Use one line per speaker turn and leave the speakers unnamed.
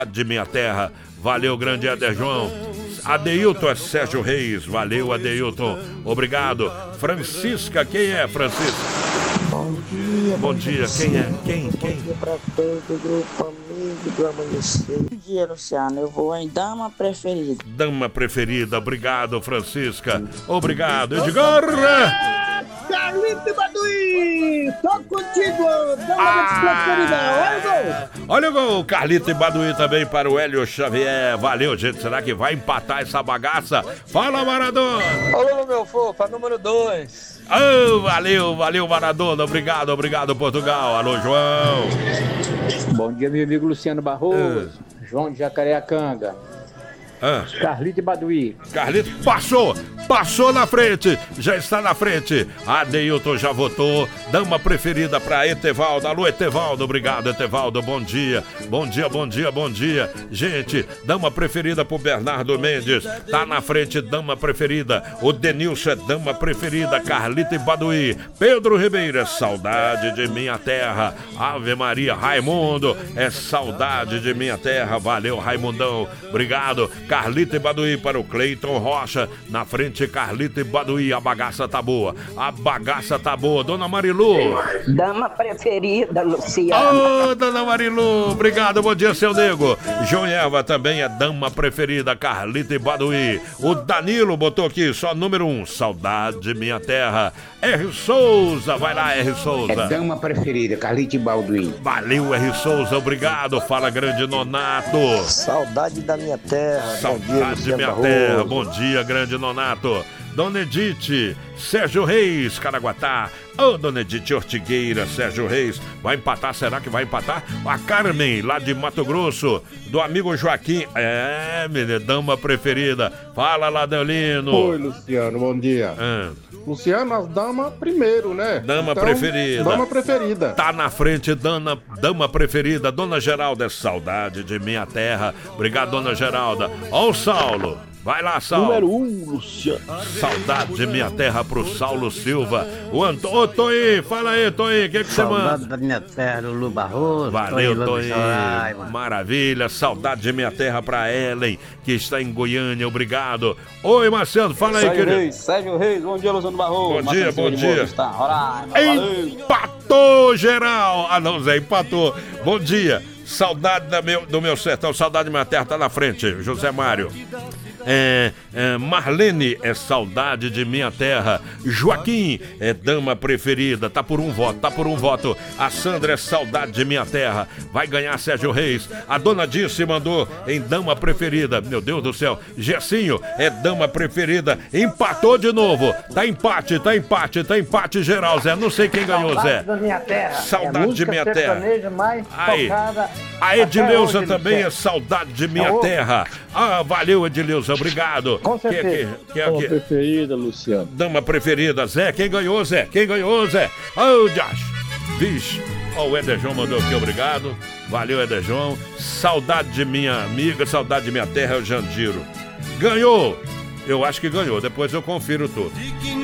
de minha terra. Valeu, grande Eder João. Adeilton é Sérgio Reis. Valeu, Adeilton. Obrigado. Francisca, quem é, Francisca?
Bom dia.
Bom dia. Quem é? Quem?
Bom dia pra todo o grupo amigo do Amanhecer. Bom dia, Luciano. Eu vou em Dama Preferida.
Dama Preferida. Obrigado, Francisca. Obrigado, Edgar.
Carlito Baduí, tô contigo, Dama Preferida. Olha o gol.
Olha o gol, Carlito e Baduí também para o Hélio Xavier. Valeu, gente. Será que vai empatar essa bagaça? Fala, Maradona.
Alô, meu fofo, número 2.
Oh, valeu, Maradona. Obrigado, Portugal. Alô, João.
Bom dia, meu amigo Luciano Barroso. João de Jacareacanga. Carlito e Baduí.
Carlito passou na frente, já está na frente. Adeilton já votou. Dama preferida para Etevaldo. Alô, Etevaldo, obrigado, Etevaldo. Bom dia. Gente, dama preferida pro Bernardo Mendes. Tá na frente, dama preferida. O Denilson é dama preferida. Carlito e Baduí. Pedro Ribeiro é saudade de minha terra. Ave Maria. Raimundo é saudade de minha terra. Valeu, Raimundão. Obrigado. Carlito e Baduí para o Cleiton Rocha. Na frente, Carlito e Baduí. A bagaça tá boa. Dona Marilu.
Dama preferida, Luciano.
Ô, Dona Marilu. Obrigado, bom dia, seu nego. João Eva também é dama preferida. Carlito e Baduí. O Danilo botou aqui só número 1. Saudade de minha terra. R. Souza. Vai lá, R. Souza.
É dama preferida, Carlito e Baduí.
Valeu, R. Souza. Obrigado. Fala, grande Nonato.
Saudade da minha terra.
Saudade de minha terra. Bom dia, grande Nonato. Dona Edith, Sérgio Reis, Caraguatá. Ô, Dona Edith Ortigueira, Sérgio Reis. Vai empatar? Será que vai empatar? A Carmen, lá de Mato Grosso. Do amigo Joaquim. Menina, dama preferida. Fala lá, Deolino.
Oi, Luciano, bom dia. Luciano, as damas primeiro, né?
Dama preferida.
Dama preferida.
Tá na frente, dama preferida. Dona Geralda, saudade de minha terra. Obrigado, Dona Geralda. Ó o Saulo. Vai lá, Saulo.
Número 1, Luciano.
Saudade de minha terra pro Saulo Silva. Ô, Toinho, fala aí, Toinho, o que você manda?
Saudade da minha terra, Lulu Barroso.
Valeu, Toinho. Maravilha, saudade de minha terra pra Ellen, que está em Goiânia, obrigado. Oi, Marcelo, fala aí, querido.
Sérgio Reis, bom dia, Luciano Barroso.
Bom dia.
Valeu.
Empatou, geral. Não, Zé, empatou. Bom dia. Saudade do meu sertão, saudade da minha terra, tá na frente, José Mário. Marlene é saudade de minha terra. Joaquim é dama preferida. Tá por um voto. A Sandra é saudade de minha terra. Vai ganhar Sérgio Reis. A Dona Dirce mandou em dama preferida. Meu Deus do céu. Gessinho é dama preferida. Empatou de novo. Tá empate geral, Zé. Não sei quem ganhou, Zé.
Saudade da minha terra.
Saudade de minha terra.
Mais tocada.
A Edileuza também é saudade de minha terra. Valeu, Edileuza, obrigado.
Com certeza.
Dama preferida, Luciano.
Dama preferida, Zé. Quem ganhou, Zé? Ô, Josh. Vixe. O Eder João mandou aqui, obrigado. Valeu, Eder João. Saudade de minha amiga, saudade de minha terra, é o Jandiro. Ganhou. Eu acho que ganhou, depois eu confiro tudo.